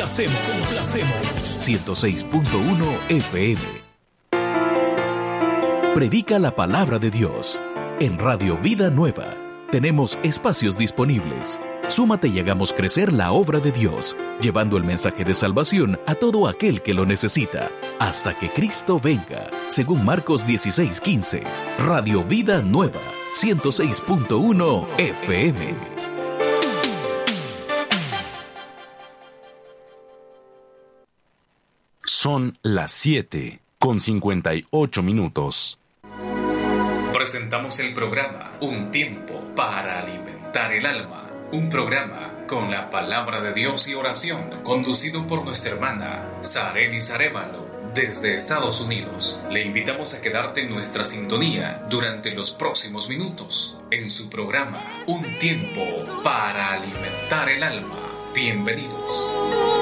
complacemos. 106.1 FM. Predica la palabra de Dios. En Radio Vida Nueva tenemos espacios disponibles. Súmate y hagamos crecer la obra de Dios, llevando el mensaje de salvación a todo aquel que lo necesita, hasta que Cristo venga, según Marcos 16:15. Radio Vida Nueva, 106.1 FM. Son las 7:58. Presentamos el programa Un Tiempo para Alimentar el Alma. Un programa con la palabra de Dios y oración, conducido por nuestra hermana Sarenis Arévalo desde Estados Unidos. Le invitamos a quedarte en nuestra sintonía durante los próximos minutos en su programa Un Tiempo para Alimentar el Alma. Bienvenidos.